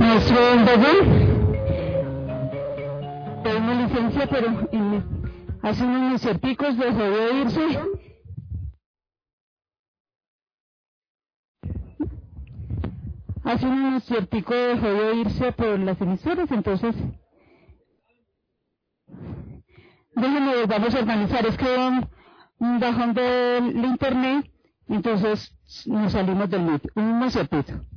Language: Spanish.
maestro Bogón. Pedimos licencia, pero hace unos certicos dejó de irse. Hace unos certicos dejó de irse por las emisoras, entonces déjenme, vamos a organizar. Es que un bajón del internet, entonces nos salimos del meet. Un momentito.